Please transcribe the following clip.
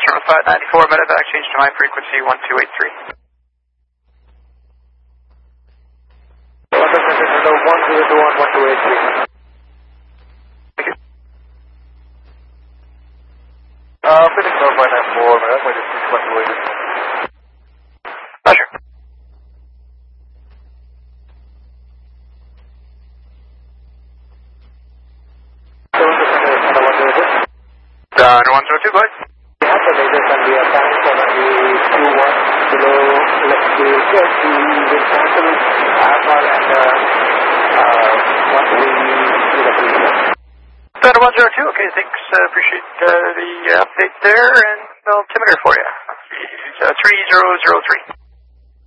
from a 594 medevac, change to my frequency 1283. Hello, 1021 1283. Thank you. Phoenix 594, medevac, my distance 1283. Pleasure. Under 102, go ahead. We have the latest and we are planning for the Q1 below the jet. We will cancel Alpha and once we see the previous. Under 102, okay, thanks. Appreciate the update there, and altimeter for you. 3003.